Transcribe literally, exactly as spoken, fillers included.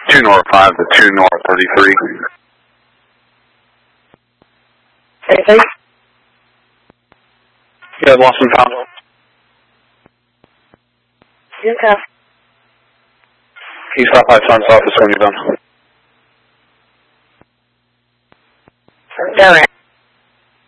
two North five to two North thirty-three. Anything? You have lost some time. Okay. Can you stop by Sun's office when you're done? Done.